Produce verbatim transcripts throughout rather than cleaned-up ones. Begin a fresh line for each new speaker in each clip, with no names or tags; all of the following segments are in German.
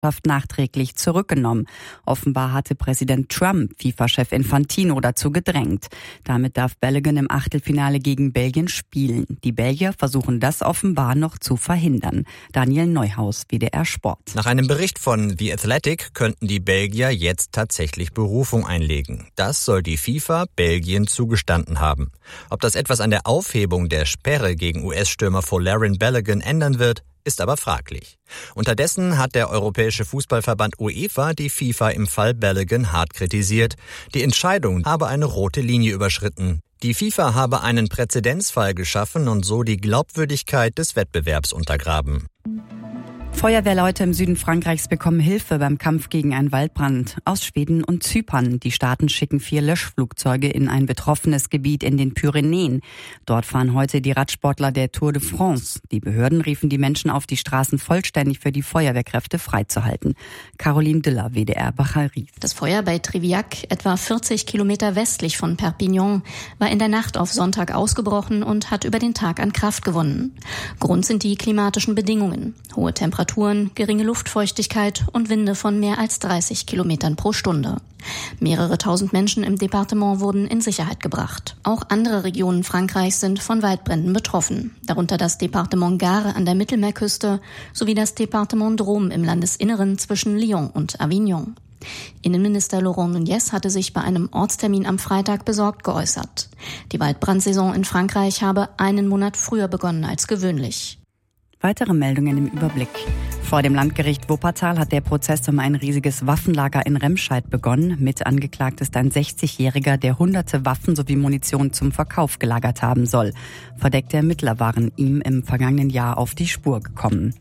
nachträglich zurückgenommen. Offenbar hatte Präsident Trump FIFA-Chef Infantino dazu gedrängt. Damit darf Balogun im Achtelfinale gegen Belgien spielen. Die Belgier versuchen das offenbar noch zu verhindern. Daniel Neuhaus, W D R Sport.
Nach einem Bericht von The Athletic könnten die Belgier jetzt tatsächlich Berufung einlegen. Das soll die FIFA Belgien zugestanden haben. Ob das etwas an der Aufhebung der Sperre gegen U S-Stürmer Folarin Balogun ändern wird, ist aber fraglich. Unterdessen hat der Europäische Fußballverband UEFA die FIFA im Fall Balogun hart kritisiert. Die Entscheidung habe eine rote Linie überschritten. Die FIFA habe einen Präzedenzfall geschaffen und so die Glaubwürdigkeit des Wettbewerbs untergraben.
Feuerwehrleute im Süden Frankreichs bekommen Hilfe beim Kampf gegen einen Waldbrand aus Schweden und Zypern. Die Staaten schicken vier Löschflugzeuge in ein betroffenes Gebiet in den Pyrenäen. Dort fahren heute die Radsportler der Tour de France. Die Behörden riefen die Menschen auf, die Straßen vollständig für die Feuerwehrkräfte freizuhalten. Caroline Diller, W D R Bachari.
Das Feuer bei Triviac, etwa vierzig Kilometer westlich von Perpignan, war in der Nacht auf Sonntag ausgebrochen und hat über den Tag an Kraft gewonnen. Grund sind die klimatischen Bedingungen. Hohe Temperaturen, geringe Luftfeuchtigkeit und Winde von mehr als dreißig Kilometern pro Stunde. Mehrere tausend Menschen im Departement wurden in Sicherheit gebracht. Auch andere Regionen Frankreichs sind von Waldbränden betroffen, darunter das Departement Gard an der Mittelmeerküste sowie das Departement Drôme im Landesinneren zwischen Lyon und Avignon. Innenminister Laurent Nunez hatte sich bei einem Ortstermin am Freitag besorgt geäußert. Die Waldbrandsaison in Frankreich habe einen Monat früher begonnen als gewöhnlich.
Weitere Meldungen im Überblick. Vor dem Landgericht Wuppertal hat der Prozess um ein riesiges Waffenlager in Remscheid begonnen. Mit angeklagt ist ein sechzigjähriger, der hunderte Waffen sowie Munition zum Verkauf gelagert haben soll. Verdeckte Ermittler waren ihm im vergangenen Jahr auf die Spur gekommen.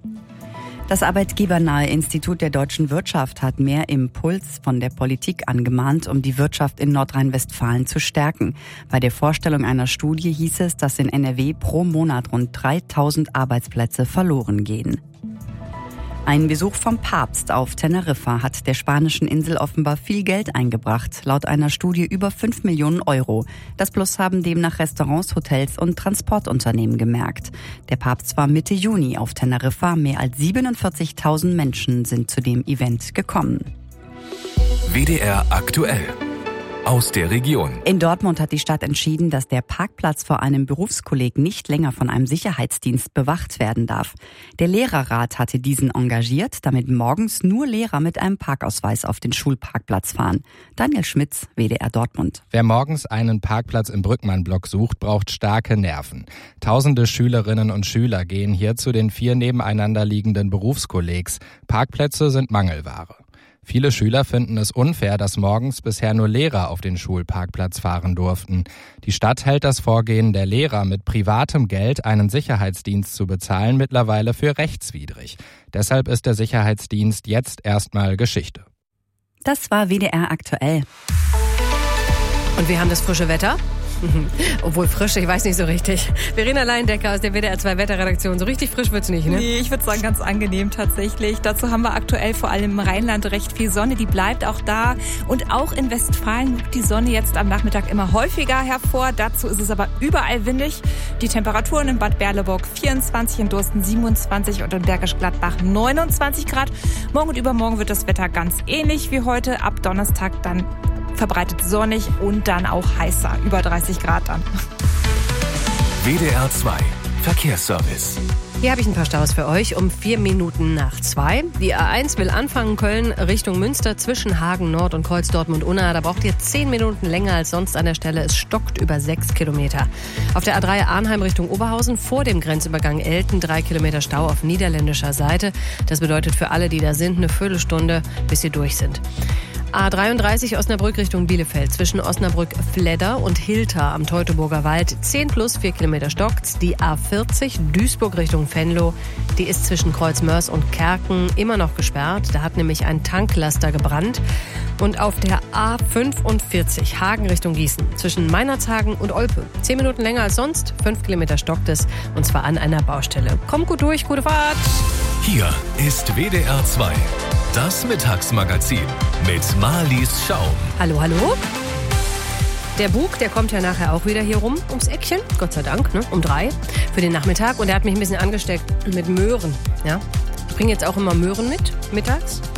Das arbeitgebernahe Institut der deutschen Wirtschaft hat mehr Impuls von der Politik angemahnt, um die Wirtschaft in Nordrhein-Westfalen zu stärken. Bei der Vorstellung einer Studie hieß es, dass in N R W pro Monat rund dreitausend Arbeitsplätze verloren gehen. Ein Besuch vom Papst auf Teneriffa hat der spanischen Insel offenbar viel Geld eingebracht, laut einer Studie über fünf Millionen Euro. Das Plus haben demnach Restaurants, Hotels und Transportunternehmen gemerkt. Der Papst war Mitte Juni auf Teneriffa, mehr als siebenundvierzigtausend Menschen sind zu dem Event gekommen.
W D R aktuell. Aus der Region.
In Dortmund hat die Stadt entschieden, dass der Parkplatz vor einem Berufskolleg nicht länger von einem Sicherheitsdienst bewacht werden darf. Der Lehrerrat hatte diesen engagiert, damit morgens nur Lehrer mit einem Parkausweis auf den Schulparkplatz fahren. Daniel Schmitz, W D R Dortmund.
Wer morgens einen Parkplatz im Brückmann-Block sucht, braucht starke Nerven. Tausende Schülerinnen und Schüler gehen hier zu den vier nebeneinander liegenden Berufskollegs. Parkplätze sind Mangelware. Viele Schüler finden es unfair, dass morgens bisher nur Lehrer auf den Schulparkplatz fahren durften. Die Stadt hält das Vorgehen der Lehrer, mit privatem Geld einen Sicherheitsdienst zu bezahlen, mittlerweile für rechtswidrig. Deshalb ist der Sicherheitsdienst jetzt erstmal Geschichte.
Das war W D R aktuell.
Und wir haben das frische Wetter. Obwohl frisch, ich weiß nicht so richtig. Verena Leindecker aus der W D R zwei Wetterredaktion. So richtig frisch wird's nicht, ne?
Nee, ich würde sagen ganz angenehm tatsächlich. Dazu haben wir aktuell vor allem im Rheinland recht viel Sonne. Die bleibt auch da. Und auch in Westfalen rückt die Sonne jetzt am Nachmittag immer häufiger hervor. Dazu ist es aber überall windig. Die Temperaturen in Bad Berleburg vierundzwanzig, in Dursten siebenundzwanzig und in Bergisch Gladbach neunundzwanzig Grad. Morgen und übermorgen wird das Wetter ganz ähnlich wie heute. Ab Donnerstag dann verbreitet sonnig und dann auch heißer, über dreißig Grad dann.
W D R zwei Verkehrsservice.
Hier habe ich ein paar Staus für euch um vier Minuten nach zwei. Die A eins will anfangen, Köln Richtung Münster zwischen Hagen Nord und Kreuz Dortmund-Unna. Da braucht ihr zehn Minuten länger als sonst an der Stelle. Es stockt über sechs Kilometer. Auf der A drei Arnheim Richtung Oberhausen vor dem Grenzübergang Elten drei Kilometer Stau auf niederländischer Seite. Das bedeutet für alle, die da sind, eine Viertelstunde, bis sie durch sind. A dreiunddreißig Osnabrück Richtung Bielefeld zwischen Osnabrück-Fledder und Hilter am Teutoburger Wald. zehn plus vier Kilometer stockt's. Die A vierzig Duisburg Richtung Venlo, die ist zwischen Kreuzmörs und Kerken immer noch gesperrt. Da hat nämlich ein Tanklaster gebrannt. Und auf der A fünfundvierzig Hagen Richtung Gießen zwischen Meinerzhagen und Olpe. zehn Minuten länger als sonst, fünf Kilometer stockt es und zwar an einer Baustelle. Kommt gut durch, gute Fahrt!
Hier ist W D R zwei. Das Mittagsmagazin mit Marlies Schaum.
Hallo, hallo. Der Bug, der kommt ja nachher auch wieder hier rum ums Eckchen. Gott sei Dank, ne? Um drei für den Nachmittag. Und der hat mich ein bisschen angesteckt mit Möhren. Ja? bringe jetzt auch immer Möhren mit, mittags.